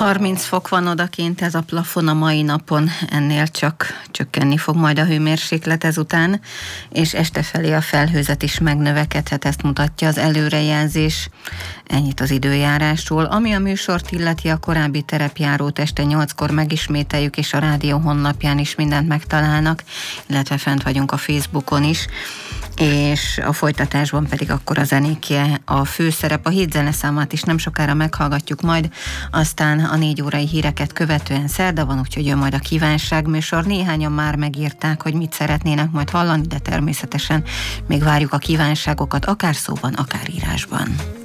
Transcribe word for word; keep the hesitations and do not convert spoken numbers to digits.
harminc fok van odakint, ez a plafon a mai napon, ennél csak csökkenni fog majd a hőmérséklet ezután, és este felé a felhőzet is megnövekedhet, ezt mutatja az előrejelzés. Ennyit az időjárásról. Ami a műsort illeti, a korábbi terepjárót este nyolckor megismételjük, és a rádió honlapján is mindent megtalálnak, illetve fent vagyunk a Facebookon is, és a folytatásban pedig akkor a zenékje a főszerep. A hét zeneszámát is nem sokára meghallgatjuk majd, aztán a négy órai híreket követően szerda van, úgyhogy jön majd a kívánságműsor. Néhányan már megírták, hogy mit szeretnének majd hallani, de természetesen még várjuk a kívánságokat, akár szóban, akár írásban.